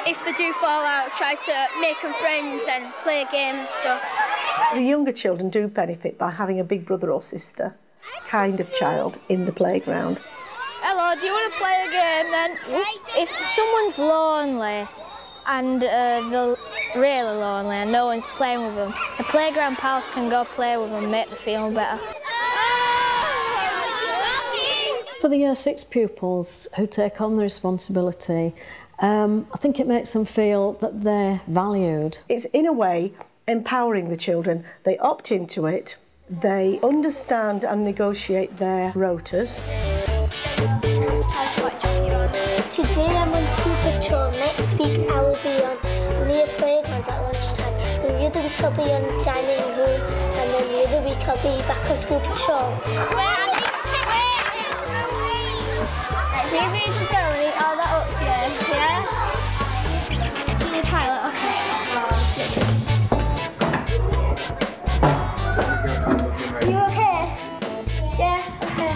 if they do fall out, try to make them friends and play games and stuff. The younger children do benefit by having a big brother or sister kind of child in the playground. Hello, do you want to play a game then? If someone's lonely and they're really lonely and no one's playing with them, the playground pals can go play with them and make them feel better. For the Year 6 pupils who take on the responsibility, I think it makes them feel that they're valued. It's in a way empowering the children. They opt into it, they understand and negotiate their rotas. Today I'm on school patrol. Next week I will be on Leah Playground at lunchtime. And the other week I'll be on dining room. And then the other week I'll be back on school patrol. See if you should go and eat all that up today, yeah? In the toilet, okay. You okay? Yeah, okay.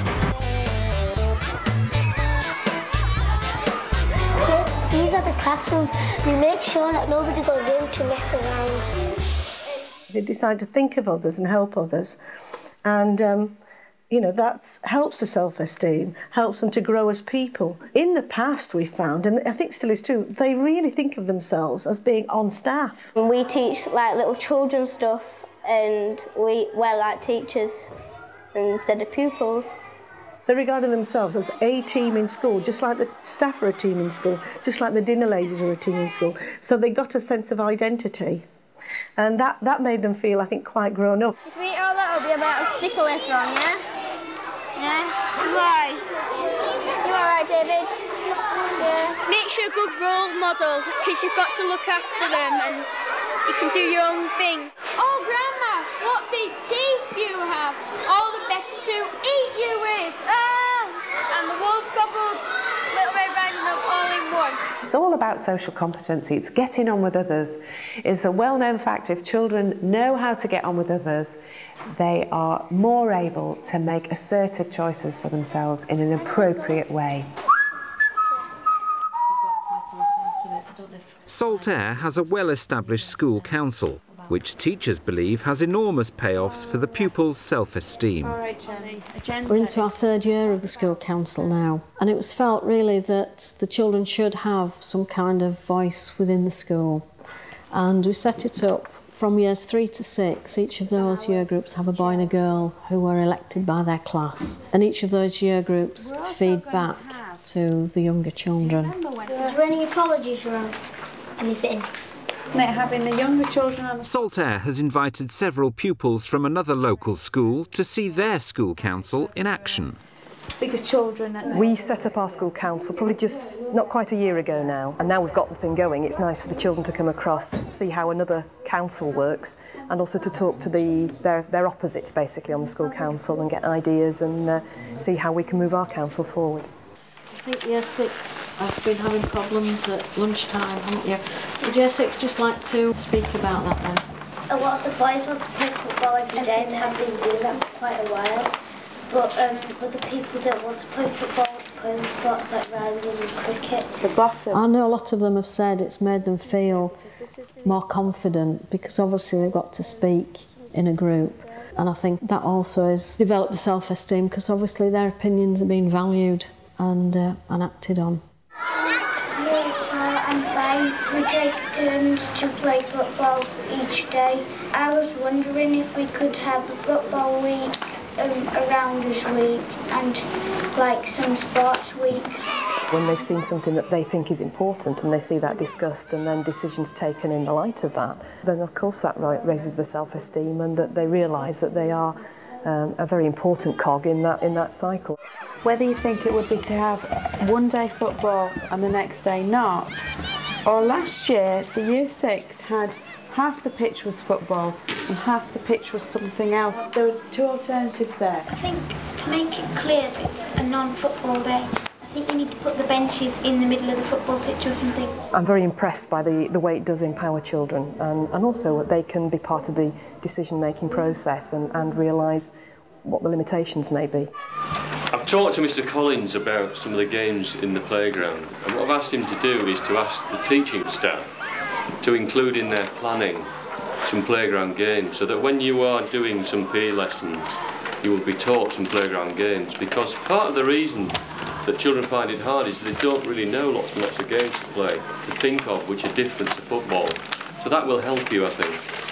These are the classrooms. We make sure that nobody goes in to mess around. They decide to think of others and help others. And you know, that helps the self-esteem, helps them to grow as people. In the past, we found, and I think still is true, they really think of themselves as being on staff. We teach like little children stuff, and we're like teachers instead of pupils. They regarded themselves as a team in school, just like the staff are a team in school, just like the dinner ladies are a team in school. So they got a sense of identity. And that made them feel, I think, quite grown up. If we eat all that, it'll be about a sticker later on, yeah? Yeah? Why? You alright, David? Yeah. Make sure a good role model, because you've got to look after them and you can do your own things. Oh, Grandma, what big teeth you have! All the better to eat you with! Ah! And the wolf gobbled Little Red Riding Hood all in one. It's all about social competency. It's getting on with others. It's a well-known fact if children know how to get on with others, they are more able to make assertive choices for themselves in an appropriate way. Saltaire has a well-established school council, which teachers believe has enormous payoffs for the pupils' self-esteem. We're into our 3rd year of the school council now, and it was felt really that the children should have some kind of voice within the school. And we set it up from years 3 to 6. Each of those year groups have a boy and a girl who were elected by their class, and each of those year groups feed back to the younger children. Is there any apologies around? Anything? Isn't it having the younger children on the... Saltaire has invited several pupils from another local school to see their school council in action. Bigger children. We set up our school council probably just not quite a year ago now, and now we've got the thing going. It's nice for the children to come across, see how another council works, and also to talk to their opposites basically on the school council and get ideas and see how we can move our council forward. I think Year 6 have been having problems at lunchtime, haven't you? Would Year 6 just like to speak about that then? A lot of the boys want to play football every day and they have been doing that for quite a while. But other people don't want to play football, want to play the sports like rounders and cricket. The bottom. I know a lot of them have said it's made them feel more confident because obviously they've got to speak in a group. And I think that also has developed the self-esteem because obviously their opinions are being valued and acted on. And fine. We take turns to play football each day. I was wondering if we could have a football week, a rounders week and like some sports weeks. When they've seen something that they think is important and they see that discussed and then decisions taken in the light of that, then of course that raises the self-esteem and that they realise that they are a very important cog in that cycle. Whether you think it would be to have one day football and the next day not, or last year the Year 6 had half the pitch was football and half the pitch was something else. There were 2 alternatives there. I think to make it clear that it's a non-football day, I think you need to put the benches in the middle of the football pitch or something. I'm very impressed by the way it does empower children and also that they can be part of the decision-making process and realise what the limitations may be. I've talked to Mr Collins about some of the games in the playground, and what I've asked him to do is to ask the teaching staff to include in their planning some playground games, so that when you are doing some PE lessons you will be taught some playground games, because part of the reason that children find it hard is they don't really know lots and lots of games to play, to think of, which are different to football. So that will help you, I think.